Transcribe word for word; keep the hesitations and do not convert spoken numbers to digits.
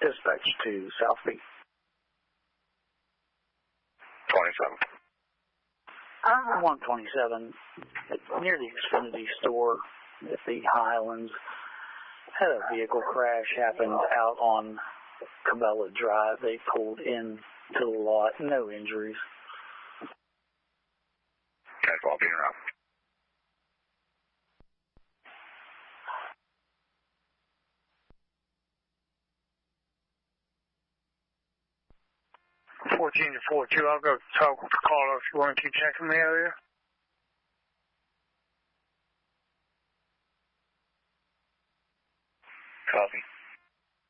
Dispatch to South Beach. twenty-seven. I'm one twenty-seven, near the Xfinity store at the Highlands. Had a vehicle crash happened out on Cabela Drive. They pulled in to the lot. No injuries. Okay, I'll be around. fourteen to four two, I'll go talk with the caller if you want to keep checking the area. Copy.